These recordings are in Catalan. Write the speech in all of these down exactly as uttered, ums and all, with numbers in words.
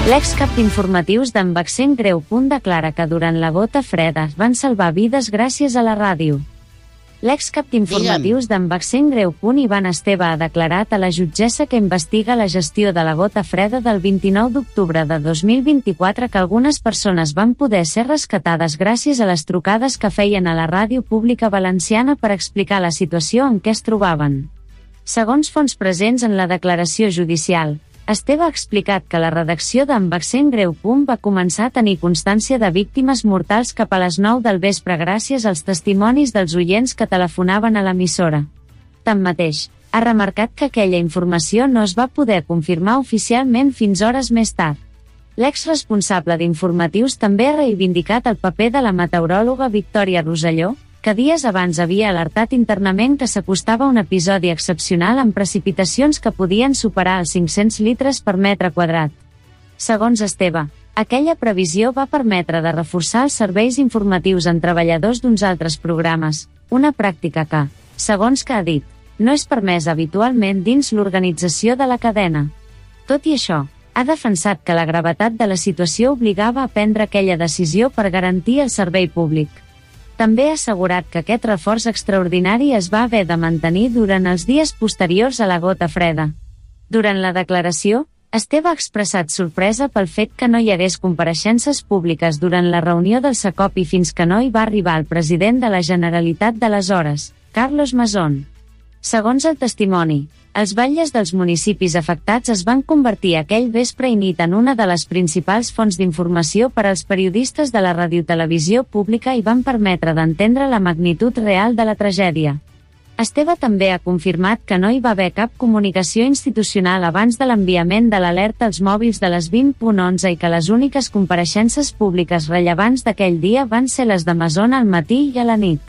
L'excap d'informatius d'en Accent Greu. Declara que durant la gota freda van salvar vides gràcies a la ràdio. L'excap d'informatius d'en Accent Greu. Ivan Esteve ha declarat a la jutgessa que investiga la gestió de la gota freda del vint-i-nou d'octubre de dos mil vint-i-quatre que algunes persones van poder ser rescatades gràcies a les trucades que feien a la ràdio pública valenciana per explicar la situació en què es trobaven. Segons fonts presents en la declaració judicial, Esteve ha explicat que la redacció d'en Accent Greu. Va començar a tenir constància de víctimes mortals cap a les nou del vespre gràcies als testimonis dels oients que telefonaven a l'emissora. Tanmateix, ha remarcat que aquella informació no es va poder confirmar oficialment fins hores més tard. L'exresponsable d'informatius també ha reivindicat el paper de la meteoròloga Victòria Rosselló, que dies abans havia alertat internament que s'acostava un episodi excepcional amb precipitacions que podien superar els cinc-cents litres per metre quadrat. Segons Esteve, aquella previsió va permetre de reforçar els serveis informatius en treballadors d'uns altres programes, una pràctica que, segons que ha dit, no és permesa habitualment dins l'organització de la cadena. Tot i això, ha defensat que la gravetat de la situació obligava a prendre aquella decisió per garantir el servei públic. També ha assegurat que aquest reforç extraordinari es va haver de mantenir durant els dies posteriors a la gota freda. Durant la declaració, Esteve ha expressat sorpresa pel fet que no hi hagués compareixences públiques durant la reunió del Secopi fins que no hi va arribar el president de la Generalitat d'aleshores, Carlos Mazón. Segons el testimoni, els batlles dels municipis afectats es van convertir aquell vespre i nit en una de les principals fonts d'informació per als periodistes de la radiotelevisió pública i van permetre d'entendre la magnitud real de la tragèdia. Esteve també ha confirmat que no hi va haver cap comunicació institucional abans de l'enviament de l'alerta als mòbils de les vint punt onze i que les úniques compareixences públiques rellevants d'aquell dia van ser les de Mazón al matí i a la nit.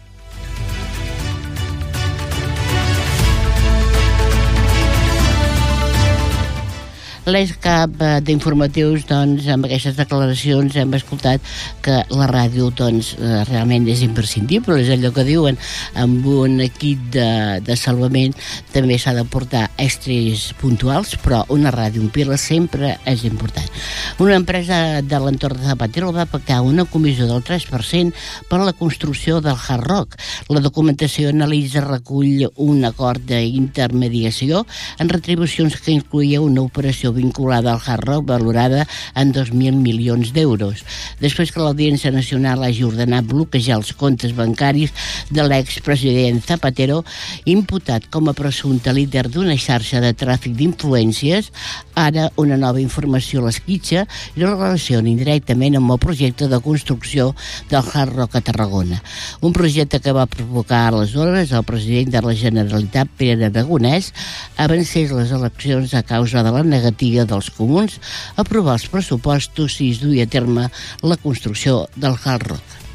L'excap d'informatius, doncs, amb aquestes declaracions hem escoltat que la ràdio, doncs, realment és imprescindible, és allò que diuen, amb un equip de, de salvament també s'ha de portar extras puntuals, però una ràdio, un pila, sempre és important. Una empresa de l'entorn de Zapatero va pactar una comissió del tres per cent per a la construcció del Hard Rock. La documentació analitza, recull un acord d'intermediació en retribucions que incloïa una operació vinculada al Hard Rock valorada en dos mil milions d'euros. Després que l'Audiència Nacional hagi ordenat bloquejar els comptes bancaris de l'expresident Zapatero, imputat com a presumpte líder d'una xarxa de tràfic d'influències, ara una nova informació l'esquitxa i la relaciona indirectament amb el projecte de construcció del Hard Rock a Tarragona. Un projecte que va provocar aleshores el president de la Generalitat, Pere Aragonès, avancés les eleccions a causa de la negativa dels comuns a aprovar els pressupostos si es duia a terme la construcció del Hard Rock.